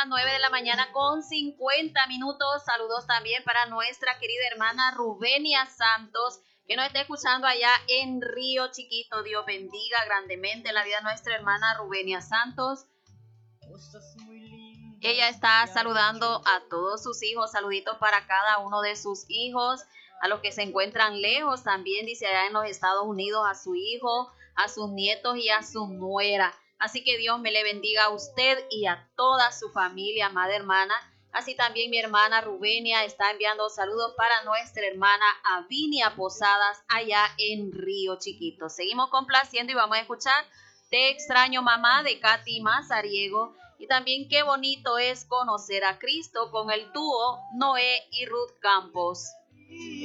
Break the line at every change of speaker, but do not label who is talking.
las 9 de la mañana con 50 minutos. Saludos también para nuestra querida hermana Rubenia Santos, que nos está escuchando allá en Río Chiquito. Dios bendiga grandemente la vida de nuestra hermana Rubenia Santos. Ella está saludando a todos sus hijos. Saluditos para cada uno de sus hijos. A los que se encuentran lejos también, dice allá en los Estados Unidos, a su hijo, a sus nietos y a su nuera. Así que Dios me le bendiga a usted y a toda su familia, amada hermana. Así también mi hermana Rubenia está enviando saludos para nuestra hermana Avinia Posadas allá en Río Chiquito. Seguimos complaciendo y vamos a escuchar Te extraño mamá de Katy Mazariego. Y también qué bonito es conocer a Cristo con el dúo Noé y Ruth Campos.